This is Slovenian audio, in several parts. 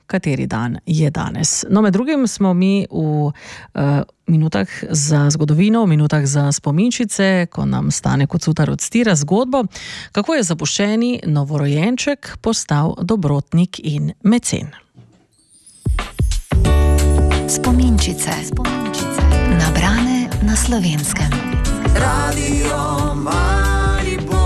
kateri dan je danes. No, med drugim smo mi v minutah za zgodovino, v minutah za spominčice, ko nam Stane Kocutar odstira zgodbo, kako je zapuščeni novorojenček postal dobrotnik in mecen. Spominčice. Nabrane na Slovenskem. Radio Maribor.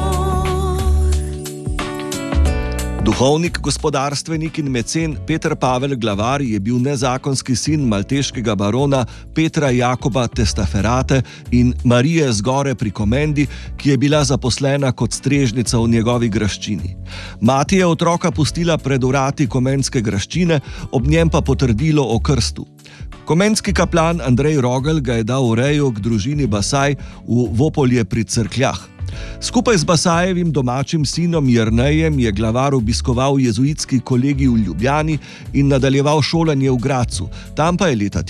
Duhovnik, gospodarstvenik in mecen Peter Pavel Glavar je bil nezakonski sin malteškega barona Petra Jakoba Testaferate in Marije Zgore pri Komendi, ki je bila zaposlena kot strežnica v njegovi graščini. Mati je otroka pustila pred vrati komenske graščine, ob njem pa potrdilo o krstu. Komenski kaplan Andrej Rogel ga je dal v rejo k družini Basaj v Vopolje pri Cerkljah. Skupaj z Basajevim domačim sinom Jernejem je Glavar obiskoval jezuitski kolegij v Ljubljani in nadaljeval šolanje v Gradcu. Tam pa je leta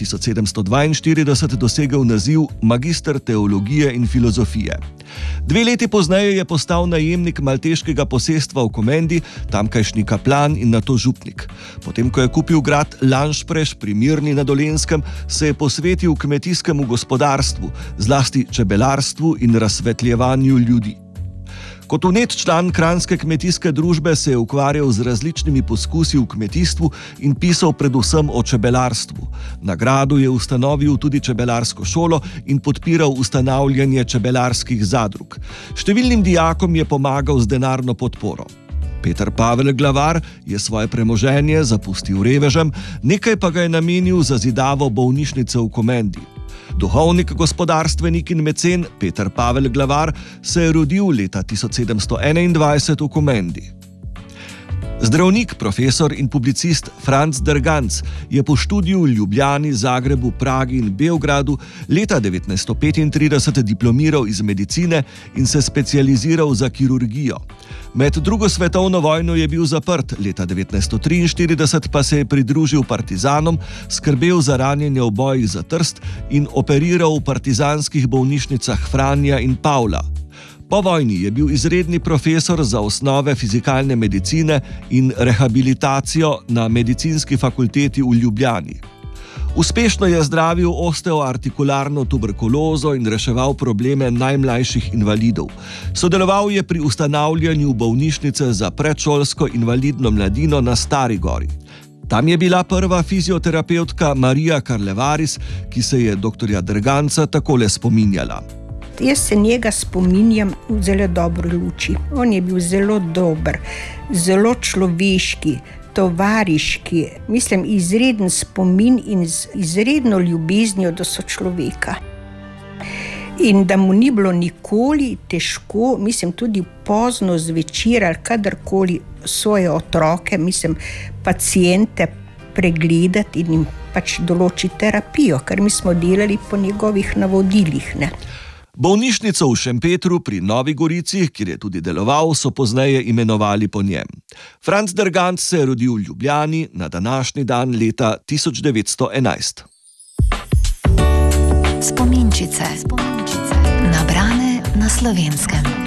1742 dosegel naziv magister teologije in filozofije. 2 leti pozneje je postal najemnik malteškega posestva v Komendi, tamkajšnji kaplan in nato župnik. Potem, ko je kupil grad Lanšpreš pri Mirni na Dolenjskem, se je posvetil kmetijskemu gospodarstvu, zlasti čebelarstvu in razsvetljevanju ljudi. Kot vnet član kranjske kmetijske družbe se je ukvarjal z različnimi poskusi v kmetijstvu in pisal predvsem o čebelarstvu. Na gradu je ustanovil tudi čebelarsko šolo in podpiral ustanavljanje čebelarskih zadrug. Številnim dijakom je pomagal z denarno podporo. Peter Pavel Glavar je svoje premoženje zapustil revežem, nekaj pa ga je namenil za zidavo bolnišnice v Komendi. Duhovnik, gospodarstvenik in mecen Peter Pavel Glavar se je rodil leta 1721 v Komendi. Zdravnik, profesor in publicist Franc Derganc je po študiju v Ljubljani, Zagrebu, Pragi in Beogradu leta 1935 diplomiral iz medicine in se specializiral za kirurgijo. Med drugo svetovno vojno je bil zaprt, leta 1943 pa se je pridružil partizanom, skrbel za ranjenje v bojih za Trst in operiral v partizanskih bolnišnicah Franja in Pavla. Po vojni je bil izredni profesor za osnove fizikalne medicine in rehabilitacijo na medicinski fakulteti v Ljubljani. Uspešno je zdravil osteoartikularno tuberkulozo in reševal probleme najmlajših invalidov. Sodeloval je pri ustanavljanju bolnišnice za predšolsko invalidno mladino na Stari Gori. Tam je bila prva fizioterapeutka Marija Karlevaris, ki se je doktorja Derganca takole spominjala. Jaz se njega spominjam v zelo dobri luči. On je bil zelo dober, zelo človeški, tovariški, mislim, izreden spomin in z izredno ljubeznijo do sočloveka. In da mu ni bilo nikoli težko, mislim, tudi pozno zvečer ali kadarkoli svoje otroke, mislim, paciente pregledati in jim pač določiti terapijo, ker mi smo delali po njegovih navodilih, ne. Bolnišnico v Šempetru pri Novi Gorici, kjer je tudi deloval, so pozneje imenovali po njem. Franc Derganc se je rodil v Ljubljani na današnji dan leta 1911. Spominčice. Nabrane na Slovenskem.